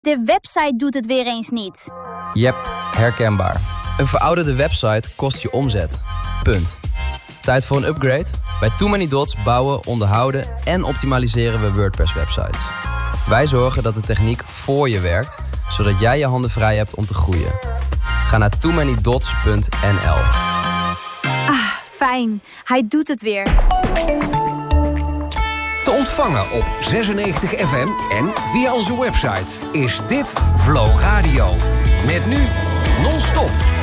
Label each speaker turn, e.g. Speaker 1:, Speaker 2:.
Speaker 1: De website doet het weer eens niet.
Speaker 2: Jep, herkenbaar. Een verouderde website kost je omzet. Punt. Tijd voor een upgrade? Bij Too Many Dots bouwen, onderhouden en optimaliseren we WordPress-websites. Wij zorgen dat de techniek voor je werkt, zodat jij je handen vrij hebt om te groeien. Ga naar toomanydots.nl.
Speaker 1: Ah, fijn. Hij doet het weer.
Speaker 3: Te ontvangen op 96 FM en via onze website is dit Flow Radio. Met nu non-stop